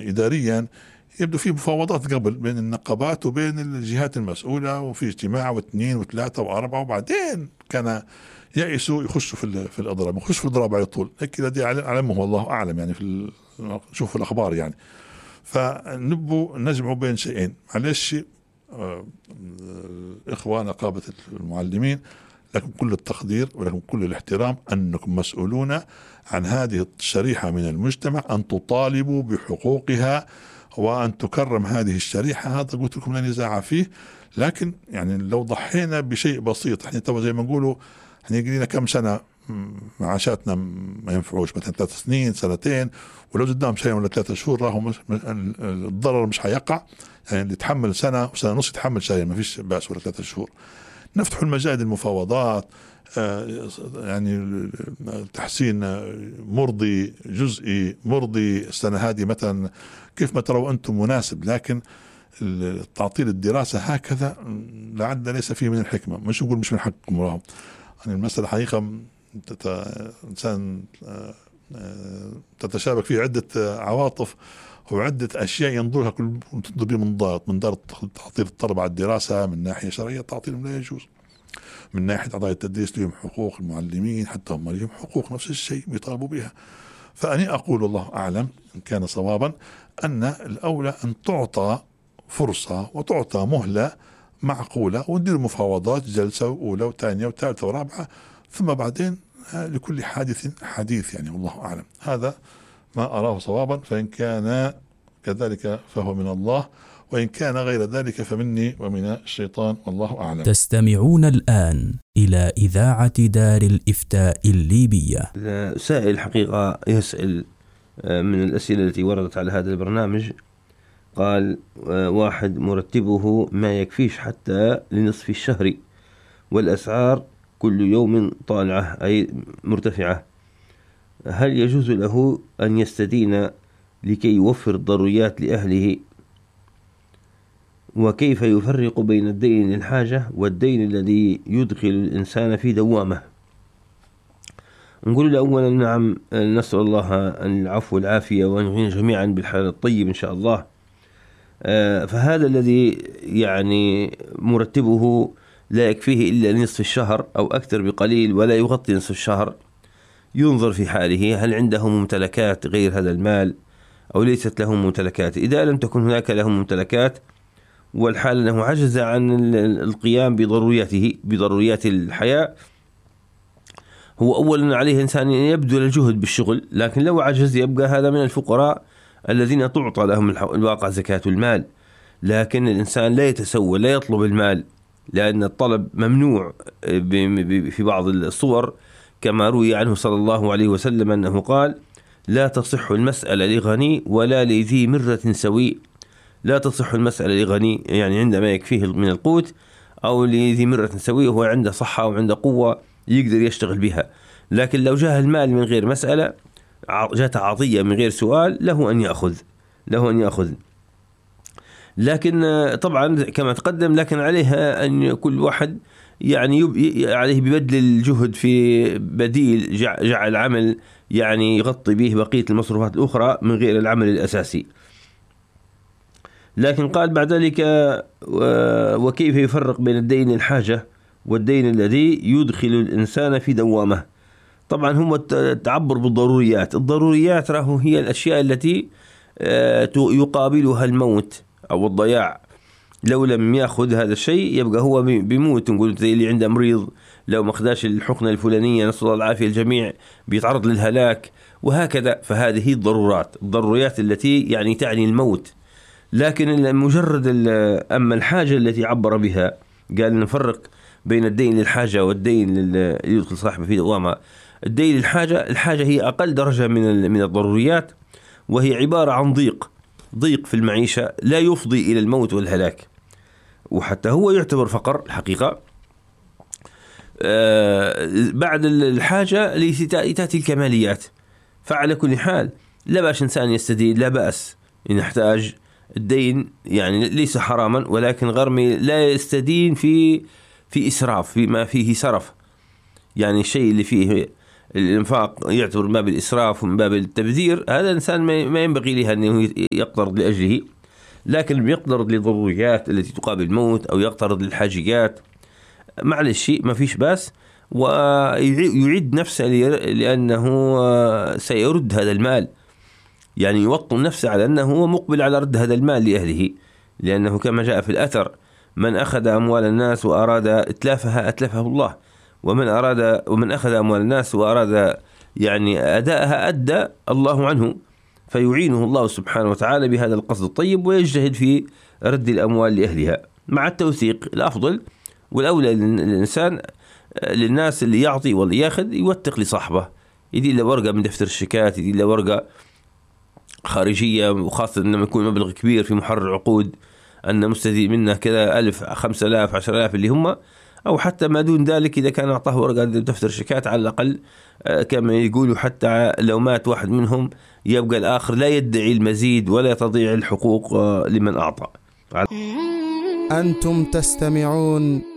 يعني إداريا يبدو في مفاوضات قبل بين النقابات وبين الجهات المسؤولة، وفي اجتماع واثنين وثلاثة وأربعة، وبعدين كان يأسوا يخشوا في الأضراب، يخشوا في الأضراب على طول. هيك الذي علمه والله أعلم يعني نشوف الأخبار يعني. فنبوا نجمعوا بين شيئين. معلش إخوة نقابة المعلمين، لكم كل التقدير ولكم كل الاحترام أنكم مسؤولون عن هذه الشريحة من المجتمع، أن تطالبوا بحقوقها وأن تكرم هذه الشريحة. هذا قلت لكم لا نزاع فيه. لكن يعني لو ضحينا بشيء بسيط، احنا تو زي ما نقولوا احنا يجينا كم سنة معاشاتنا ما ينفعوش، مثلا 3 سنين 2 ولو قدام شيء ولا 3 شهور راهو الضرر مش حيقع. يعني اللي يتحمل سنة وسنة ونص يتحمل شيء، ما فيش بأس، ولا 3 شهور. نفتح المجال المفاوضات، يعني تحسين مرضي جزئي مرضي السنة هذه مثلا كيف ما تروا أنتم مناسب. لكن تعطيل الدراسة هكذا لعل ليس فيه من الحكمة. مش نقول مش من حقكم راهم، يعني المسألة حقيقة إنسان تتشابك فيه عدة عواطف وعدة أشياء ينظرها كل تنظر من دار تعطيل الطلبة على الدراسة من ناحية شرعية، تعطيلهم لا يجوز. من ناحية أعضاء التدريس لهم حقوق، المعلمين حتى هم لهم حقوق نفس الشيء بيطالبوا بها. فأني أقول الله أعلم إن كان صوابا أن الأولى أن تعطى فرصة وتعطى مهلة معقولة، وندير مفاوضات جلسة أولى وثانية وثالثة ورابعة، ثم بعدين لكل حادث حديث. يعني والله أعلم، هذا ما أراه صوابا. فإن كان كذلك فهو من الله، وإن كان غير ذلك فمني ومن الشيطان، والله أعلم. تستمعون الآن إلى إذاعة دار الإفتاء الليبية. سائل حقيقة يسأل من الأسئلة التي وردت على هذا البرنامج، قال: واحد مرتبه ما يكفيش حتى لنصف الشهر، والأسعار كل يوم طالعة أي مرتفعة، هل يجوز له أن يستدين لكي يوفر الضروريات لأهله؟ وكيف يفرق بين الدين للحاجة والدين الذي يدخل الإنسان في دوامه؟ نقول له أولا نعم، نسأل الله أن العفو والعافية وأن يعين جميعا بالحال الطيب إن شاء الله. فهذا الذي يعني مرتبه لا يكفيه إلا نصف الشهر أو أكثر بقليل ولا يغطي نصف الشهر، ينظر في حاله هل عنده ممتلكات غير هذا المال أو ليست له ممتلكات. إذا لم تكن هناك له ممتلكات والحال أنه عجز عن القيام بضروريات الحياة، هو أولا عليه إنسان يبذل الجهد بالشغل، لكن لو عجز يبقى هذا من الفقراء الذين تعطى لهم الواقع زكاة المال. لكن الإنسان لا يتسول، لا يطلب المال، لأن الطلب ممنوع في بعض الصور، كما روي عنه صلى الله عليه وسلم أنه قال: لا تصح المسألة لغني ولا لذي مرة سوي. لا تصح المسألة لغني يعني عندما يكفيه من القوت، أو لذي مرة سوي وهو عنده صحة وعنده قوة يقدر يشتغل بها. لكن لو جاء المال من غير مسألة، جاءت عطية من غير سؤال، له أن يأخذ. لكن طبعا كما تقدم، لكن عليها أن كل واحد يعني عليه ببذل الجهد في بديل جعل العمل يعني يغطي به بقية المصروفات الأخرى من غير العمل الأساسي. لكن قال بعد ذلك: وكيف يفرق بين الدين الحاجة والدين الذي يدخل الإنسان في دوامه؟ طبعا هم التعبر بالضروريات. الضروريات راهو هي الأشياء التي يقابلها الموت أو الضياع. لو لم يأخذ هذا الشيء يبقى هو بيموت. نقول زي اللي عنده مريض لو ما أخذش الحقنة الفلانية نسأل الله العافية الجميع بيتعرض للهلاك، وهكذا. فهذه الضروريات التي يعني تعني الموت. لكن مجرد أما الحاجة التي عبر بها، قال نفرق بين الدين للحاجة والدين اللي يدخل صاحبه في دوامه. الدين الحاجة هي أقل درجة من الضروريات، وهي عبارة عن ضيق في المعيشة لا يفضي إلى الموت والهلاك، وحتى هو يعتبر فقر الحقيقة. بعد الحاجة تأتي الكماليات. فعلى كل حال لا بأس إنسان يستدين، لا بأس إن يحتاج. الدين يعني ليس حراما، ولكن غرمي لا يستدين في إسراف، فيما فيه سرف. يعني الشيء اللي فيه الإنفاق يعتبر من باب الإسراف ومن باب التبذير، هذا الإنسان ما ينبغي له أنه يقترض لأجله، لكن يقترض للضروريات التي تقابل الموت أو يقترض للحاجيات، معلش ما فيش باس، ويعد نفسه لأنه سيرد هذا المال، يعني يوطن نفسه على أنه مقبل على رد هذا المال لأهله، لأنه كما جاء في الأثر: من أخذ أموال الناس وأراد إتلافها أتلفه الله، ومن أخذ أموال الناس وأراد يعني أداءها أدى الله عنه، فيعينه الله سبحانه وتعالى بهذا القصد الطيب، ويجتهد في رد الأموال لأهلها مع التوثيق. الأفضل والأولى للإنسان للناس اللي يعطي واللي ياخذ يوثق لصاحبه، يدي له ورقة من دفتر الشيكات، يدي له ورقة خارجية، وخاصة لما يكون مبلغ كبير في محرر عقود أن مستفيد منه كذا 1000 5000 10000 اللي هم، أو حتى ما دون ذلك إذا كان أعطاه ورقة دفتر شيكات على الأقل كما يقولوا حتى لو مات واحد منهم يبقى الآخر لا يدعي المزيد ولا تضيع الحقوق لمن أعطى. أنتم تستمعون